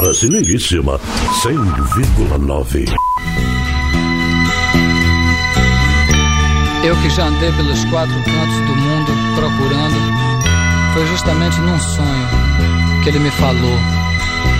Brasileiríssima 100,9. Eu que já andei pelos 4 cantos do mundo procurando, foi justamente num sonho que ele me falou.